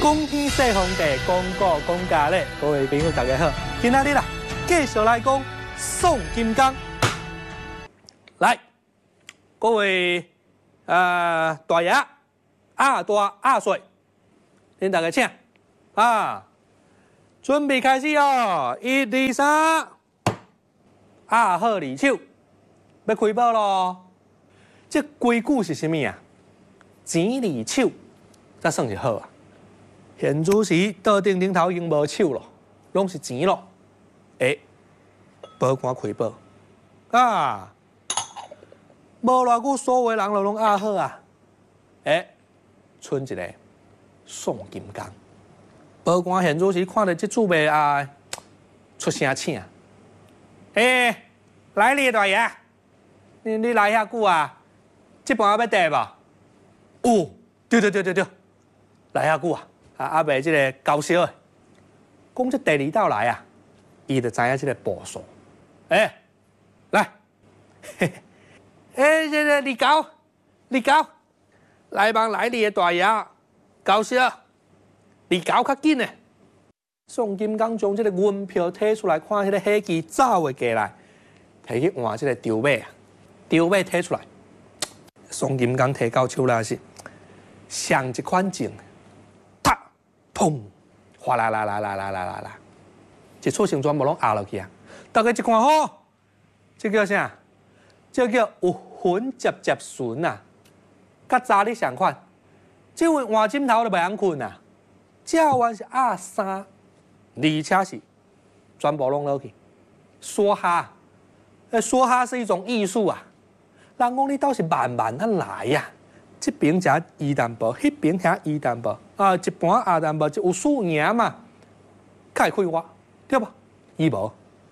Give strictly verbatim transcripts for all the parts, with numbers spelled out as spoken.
恭天谢皇帝，恭国恭家咧，各位朋友大家好，今仔日啦，继续来讲宋金刚。来，各位呃大爷、阿大、阿岁，恁大家请啊，准备开始哦，一、二、三，阿好二手，要开宝咯。这规矩是啥物啊？钱二手，才算是好啊。现主时桌顶顶头已经无手咯，拢是钱咯。诶，保官开宝啊！无偌久，所有人就拢阿好啊。诶，剩一个宋金刚。保官现主时看到这趣味啊，出声请。诶，来哩大爷，你你来遐久啊？这盘要得无？哦，对对对对对，来遐久啊！啊，阿伯，这个高烧的，讲这第二道来啊，伊就知影这个步数。哎、欸，来，嘿嘿，哎，这个二高，二高，来帮来你的大爷，高烧，二高较紧的。宋金刚将这个银票摕出来，看迄个火机走会过来，摕去换这个丢尾啊，丢尾摕出来。宋金刚摕到手来是上一款镜。砰！哗啦啦啦啦啦啦啦啦！一撮成全部拢压落去啊！大家一看吼，这叫啥？这叫有魂接接顺啊！甲早日相款，这位换枕头都袂晓困啊！这完是压衫，而且是全部拢落去。梭哈，呃，梭哈是一种艺术啊！人讲你倒是慢慢啊来呀、啊。这边食鱼蛋包，迄边遐鱼蛋包，啊，一盘鸭蛋包就有输赢嘛，开开我，对吧？伊无，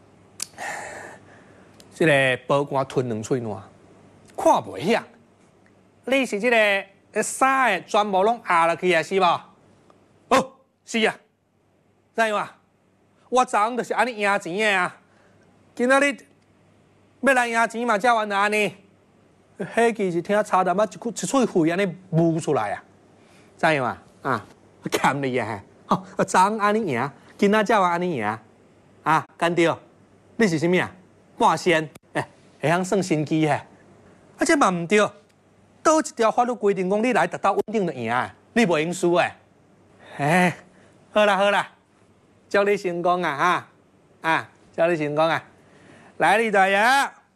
这个保官吞两喙烂，看袂晓。你是这个衫的全部拢压落去啊，是无？哦，是啊，知影嘛？我昨昏就是安尼赢钱的啊，今仔日要来赢钱嘛，才完安尼。迄期是听差淡仔一一喙血安尼冒出来啊，知影嘛？啊，欠你啊！吼，昨昏安尼赢，今仔才话安尼赢，啊，干爹，你是啥物啊？半仙，诶、欸，会晓算神机嘿？啊，这嘛毋对，倒一条法律规定讲你来达到稳定就赢啊，你袂用输诶。哎，好啦好啦，祝你成功啊！啊啊，祝你成功啊！来，李大爷。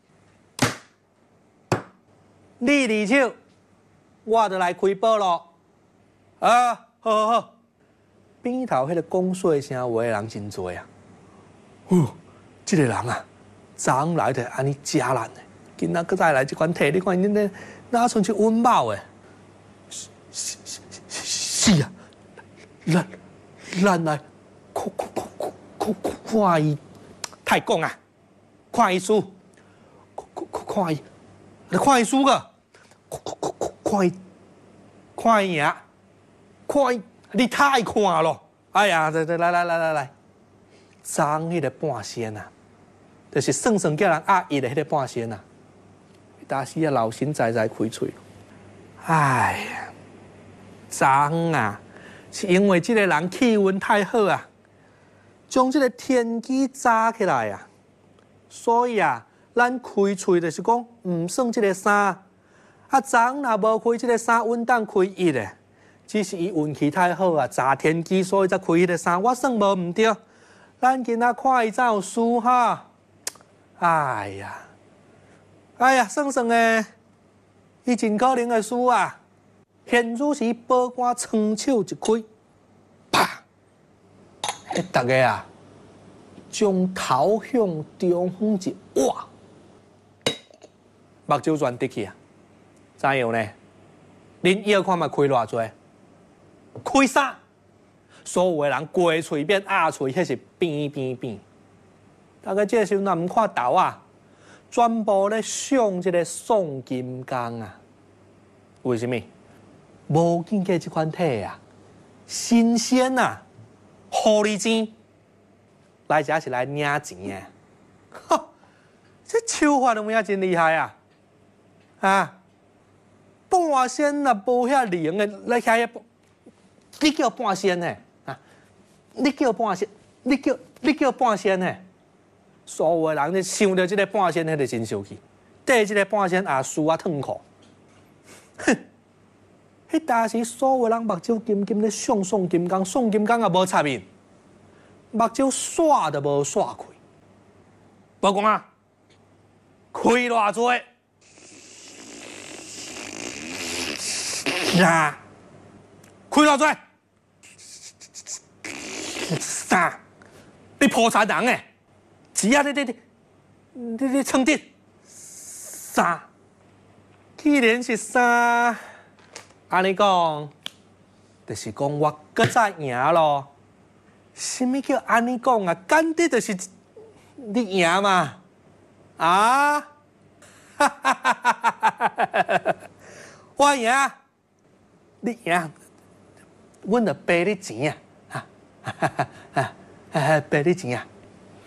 你二手，我就来开宝咯。啊，好好好，边头迄个讲细声话的人真多啊。哦，这个人啊，昨昏来就安尼假烂的，今仔搁再来这款体，你看恁那哪像是温饱的？是是是是啊，咱咱来看看看看看伊，太讲啊，看伊输，看看看伊。你看伊输个，看看看看伊，看伊赢，看伊，你太看咯！哎呀，来来来来来来，争迄个半仙啊，就是算算叫人压伊的迄个半仙啊，大时啊老神在在开喙。哎呀，争啊，是因为这个人气运太好啊，将这个天机扎起来啊，所以啊。咱开喙就是讲，唔算这个衫，啊，昨若无开这个衫，稳当开伊的，只是伊运气太好啊，砸天机，所以才开迄个衫。我算无唔对，咱今仔看伊才有输哈。哎呀，哎呀，算算诶，伊真可能会输啊。现主时保官双手一开，啪！迄大家啊，将头向中方一挖。目睭全滴去啊！怎样呢？恁要看嘛，开偌济？开啥？所有的人过嘴变压嘴，迄是变变变。大家这时候若唔看头啊，全部咧想这个宋金刚啊。为什么？无见过这款体啊，新鲜啊，狐狸精来这是来领钱的。哈，这手法有影真厉害啊！啊，半仙若无遐灵的，来遐你叫半仙呢？啊，你叫半仙，你叫你叫半仙呢？所有的人咧想到这个半仙，迄个真生气。缀这个半仙也输啊脱裤，哼！迄当时所有人目睭金金咧向宋金刚，宋金刚也无插面，目睭煞都无煞开。报讲啊，开偌多？呀，开偌多？三，你菩萨人诶，只啊你你你你你称dit。三，既然是三，安尼讲，就是讲我搁再赢咯。什么叫安尼讲啊？简直就是你赢嘛！啊！哈哈哈哈哈！我赢，你赢，阮就赔你钱啊！哈哈哈哈哈！赔你钱啊！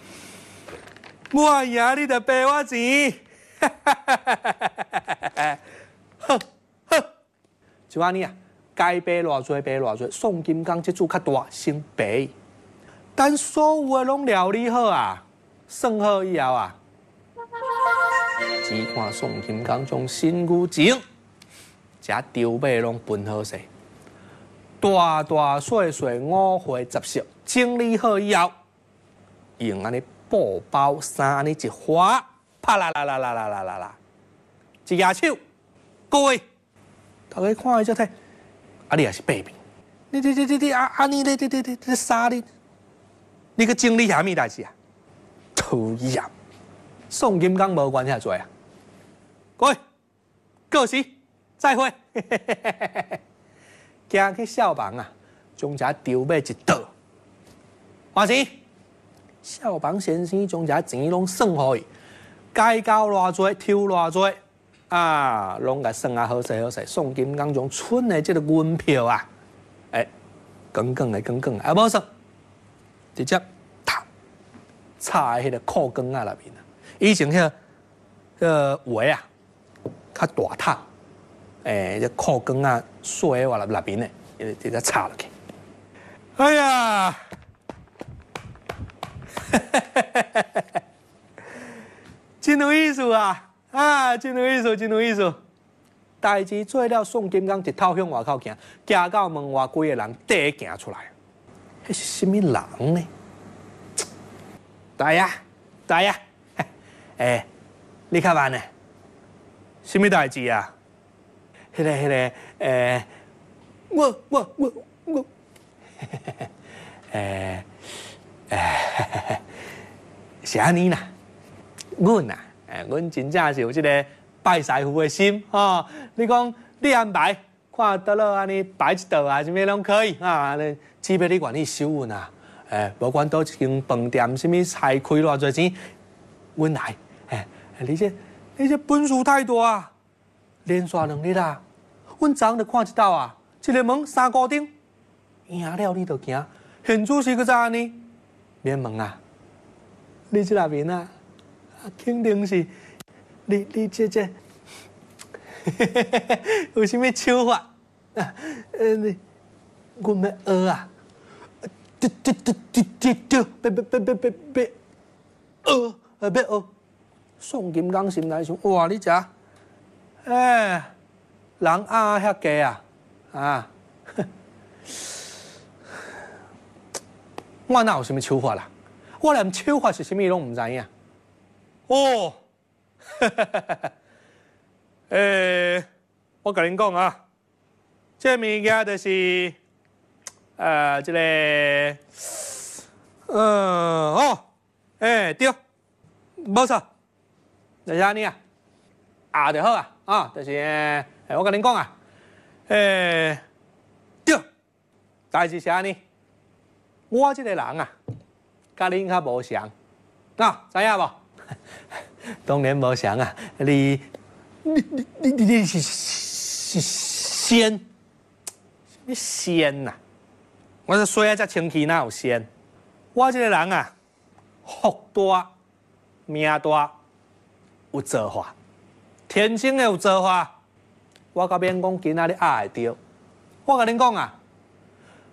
我赢，你就赔我钱。哈哈哈哈哈哈！呵呵，就安尼啊，该赔偌济赔偌济。宋金刚这主较大，先赔。等所有的拢料理好啊，算好以后啊，只看宋金刚将身躯前，这丢马拢分好势，大大细细五花杂色整理好以后，用安尼布包衫安尼一划。啪啦啦啦啦啦啦啦啦！一举手，各位，大家看下这睇，啊你也是百变，你你你你你啊啊你你你你你你啥你？你个经理啥物代志啊？讨厌！宋金刚无关遐多啊！各位，过时，再会。行去小房啊，将这丢马一倒，换钱。小房先生将这钱拢算互伊。该交偌济，抽偌济，啊，拢甲算啊好势好势。宋金刚将剩的这个银票啊，哎，耿耿的耿耿的，啊无算，直接啪插喺迄个裤管啊内面啊。以前迄个鞋啊，较大趟，诶，这裤管啊锁喺我内面的，直接插落去。哎呀！真有意思啊！啊，真有意思，真有意思。代志做了，宋金刚一头向外口行，行到门外，几个人第一行出来。迄是什么人呢？大爷，大爷，诶，你较慢呢？什么代志啊？迄个、迄个，诶，我、我、我、我，诶，诶，是安尼啦。阮啊，诶，阮真正是有即个拜师傅的心吼、哦。你讲你安排，看倒落安尼摆一道啊，什么拢可以啊。只要你愿意收阮啊，诶，无管倒一间饭店，什么菜开偌济钱，阮来。诶，你这你这本事太大啊！连续两日啊，阮昨就看一道啊，一个门三固顶，赢了你就行，现主是个怎安尼？免问啊，你这内面啊。肯定是你你这这，有啥物手法？啊，呃，你，阮要学啊！对对对对对对，别别别别别别，学啊别学！宋金刚心内想：哇，你遮，哎，人啊遐低啊，啊，我哪有啥物手法啦？我连手法是啥物拢唔知影。哦，哈哈哈哈！诶，我甲恁讲啊，这物件就是，呃，这个，嗯，哦，诶，对，无错，就是安尼啊，啊就好啊，啊，就是，诶，我甲恁讲啊，诶，对，代志是安尼，我这个人啊，甲恁较无相，啊，知影无？当然无像啊！你你你你你你是是仙，什么仙呐、啊？我说衰啊，才清气哪有仙？我这个人啊，福大命大，有造化，天生的有造化。我甲免讲今仔日压会着。我甲恁讲啊，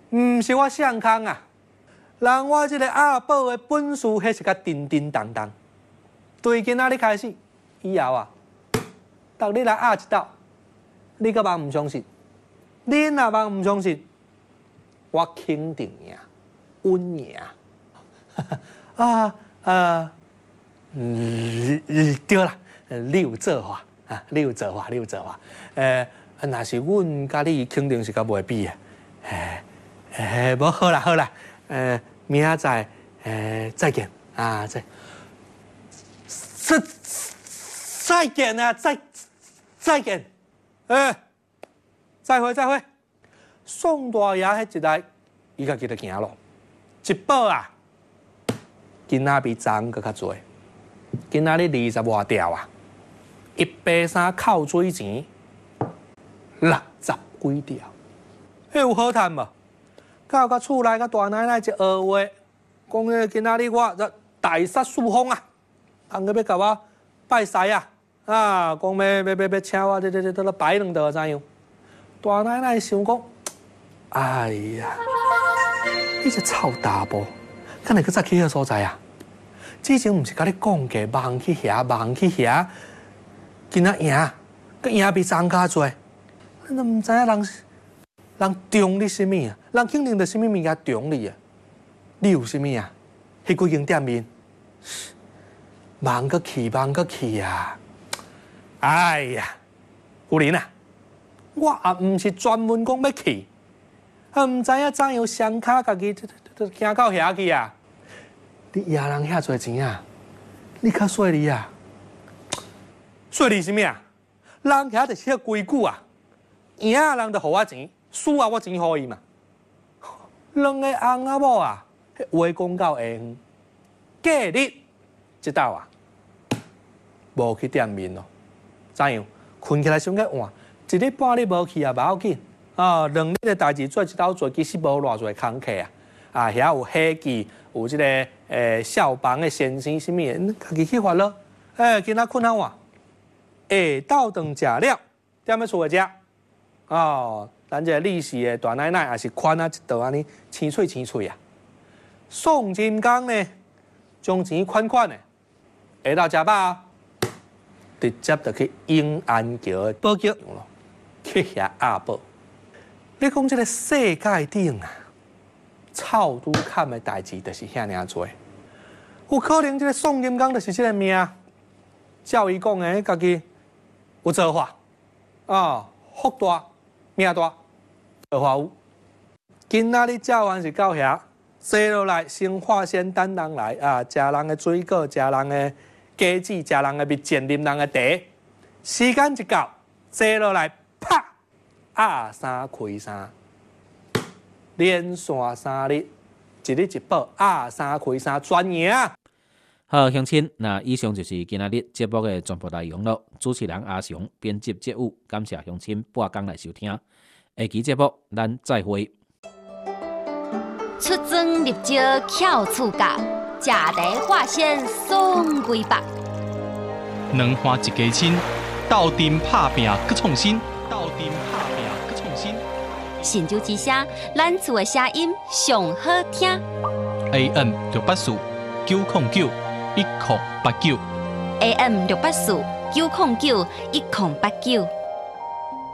唔是我上空啊，人我这个阿宝的本事，迄是较叮叮当当。对今仔日开始，以后啊，逐日来压一道，你个茫唔相信？你若茫唔相信，我肯定赢，稳赢。啊啊，嗯，对啦，你有做法啊，你有做法，你有做法。诶，若是阮甲你肯定是较袂比啊。诶诶，无好啦好啦，诶，明仔载诶再见啊，再再再见啊，再再见，诶，再会再会。宋大爷迄一代，伊家己就行咯，一宝啊。今仔比昨昏搁较侪，今仔日二十外条啊，一百三扣水钱六十几条，迄有好趁无？到甲厝内甲大奶奶一学话，讲迄今仔日我大杀四方啊，人个要甲我拜师啊，啊，讲要要要要请我这这这这摆两道怎样？大奶奶想讲，哎呀，你这臭大波！敢会去再去迄个所在啊？之前毋是甲你讲过，忙去遐，忙去遐，今仔赢，佮赢比昨较侪，你都毋知影人人中你什么啊？人肯定着什么物件中你啊？你有什么啊？迄几间店面，忙个去，忙个去啊！哎呀，有人啊，我也毋是专门讲要去，啊，毋知影怎样双脚家己行到遐去啊！你赢人遐侪钱啊！你较细利啊！细利什么啊？人遐就是迄规矩啊！赢啊人就互我钱，输啊我钱互伊嘛。两个翁仔某啊，迄话讲到下远，假日即道啊，无去店面咯。怎样？困起来伤个晚，一日半日无去啊，无要紧啊。两日的代志做一道做，其实无偌侪工课啊。啊，遐有伙计，有即、這个诶消防的先生什么的，家己去发咯。诶，今仔困好啊，下昼顿食了，踮咧厝诶食。哦，咱这李氏的大奶奶也是款啊一道安尼青翠青翠啊。宋金刚呢，将钱款款的下昼食饱啊，直接就去永安桥的宝桥咯，去遐阿宝。你讲这个世界顶啊？臭拄坎的代志，就是遐尔多。有可能这个宋金刚就是这个命，照伊讲的，家己有做法啊，福大命大，做法有。今仔日照完是到遐，坐落来先化仙等人来啊，食人的水果，食人的果子，食人的蜜饯，啉人的茶。时间一到，坐落来，啪，压三开三。连续三日，一日一宝，压三开三，全赢。 好，乡亲，那以上就是今仔日节目的全部内容了。主持人阿雄，编辑节务，感谢乡亲半工来收听。下期节目咱再会。 出庄入招巧厝角，食茶化仙送几百。 两花一家亲，斗阵拍拼搁创新，斗阵拍拼搁创新。 神州之声，咱厝的声音上好听。 A M 六八四九零九一零八九。 A M 六八四九零九一零八九。